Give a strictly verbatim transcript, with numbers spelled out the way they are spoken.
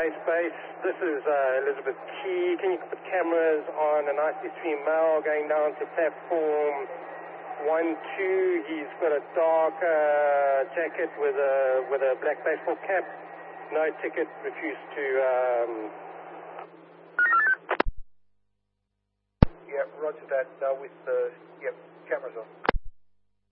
base base. This is uh, Elizabeth Key. Can you put cameras on an I C three male going down to platform one two? He's got a dark uh, jacket with a with a black baseball cap. No ticket. Refused to. Um... Yeah, roger that. Uh, with the uh, yeah cameras on.